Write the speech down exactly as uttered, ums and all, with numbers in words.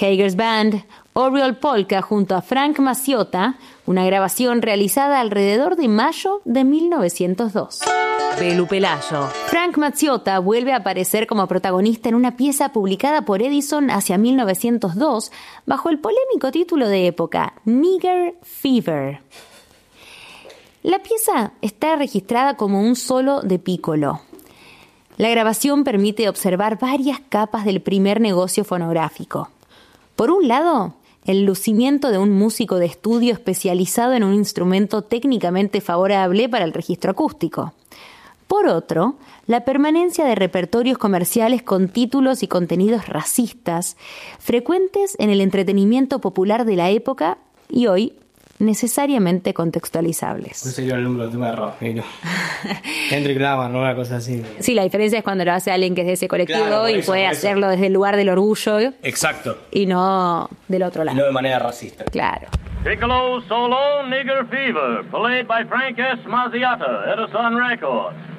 Hager's Band, Oriole Polka junto a Frank Maciotta, una grabación realizada alrededor de mayo de mil novecientos dos. Belu Pelayo. Frank Maciotta vuelve a aparecer como protagonista en una pieza publicada por Edison hacia mil novecientos dos bajo el polémico título de época, Nigger Fever. La pieza está registrada como un solo de piccolo. La grabación permite observar varias capas del primer negocio fonográfico. Por un lado, el lucimiento de un músico de estudio especializado en un instrumento técnicamente favorable para el registro acústico. Por otro, la permanencia de repertorios comerciales con títulos y contenidos racistas, frecuentes en el entretenimiento popular de la época y hoy necesariamente contextualizables. No sería el número de tema de rock, ¿no? Kendrick Lamar, ¿no? Una cosa así. Sí, la diferencia es cuando lo hace alguien que es de ese colectivo, claro, y eso, puede hacerlo desde el lugar del orgullo. Exacto. Y no del otro lado. No de manera racista. Claro. Piccolo Solo Nigger Fever, played by Frank S. Mazziata, Edison Records.